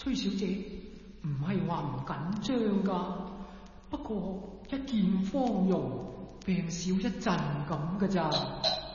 崔小姐唔係話唔緊張㗎，不過一見芳容，病少一陣咁㗎咋。